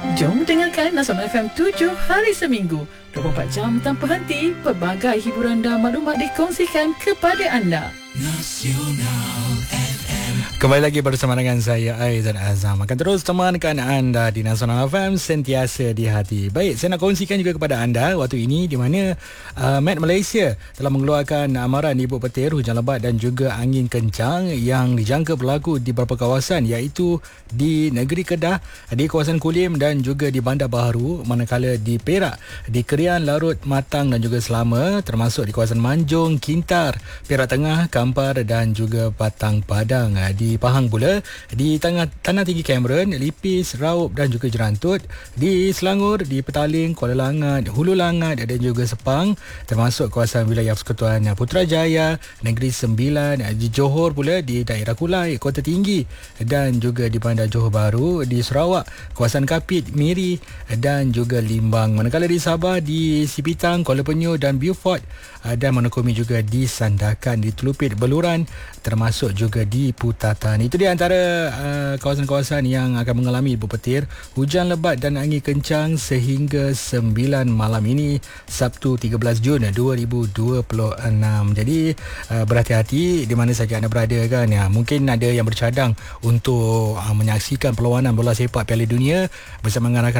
Jom dengarkan Nasional FM 7 hari seminggu, 24 jam tanpa henti. Pelbagai hiburan dan maklumat dikongsikan kepada anda. Kembali lagi bersama dengan saya Aizan Azam. Akan terus temankan anda di Nasional FM, sentiasa di hati. Baik, saya nak kongsikan juga kepada anda waktu ini di mana Met Malaysia telah mengeluarkan amaran ibu petir, hujan lebat dan juga angin kencang yang dijangka berlaku di beberapa kawasan, iaitu di negeri Kedah, di kawasan Kulim dan juga di Bandar Baharu, manakala di Perak, di Kerian, Larut, Matang dan juga Selama, termasuk di kawasan Manjung, Kintar, Perak Tengah, Kampar dan juga Batang Padang. Di Pahang pula, di Tanah Tinggi Cameron, Lipis, Raup dan juga Jerantut, di Selangor, di Petaling, Kuala Langat, Hulu Langat dan juga Sepang, termasuk kawasan wilayah Persekutuan Putrajaya, Negeri Sembilan, di Johor pula, di daerah Kulai, Kota Tinggi dan juga di Bandar Johor Bahru, di Sarawak, kawasan Kapit, Miri dan juga Limbang. Manakala di Sabah, di Sipitang, Kuala Penyu dan Beaufort, dan menekumi juga di Sandakan, di Telupit, Beluran, termasuk juga di Putatan. Itu di antara kawasan-kawasan yang akan mengalami ibu petir, hujan lebat dan angin kencang sehingga 9 malam ini, Sabtu 13 Jun 2026. Jadi berhati-hati di mana saja anda berada kan. Ya, mungkin ada yang bercadang untuk menyaksikan perlawanan bola sepak Piala Dunia bersama dengan rakan